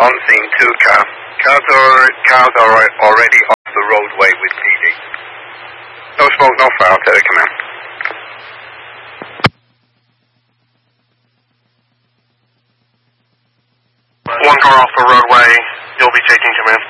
On scene, 2 car. Cars are already off the roadway with PD. No smoke, no foul, telecommand. 1 car off the roadway, you'll be taking command.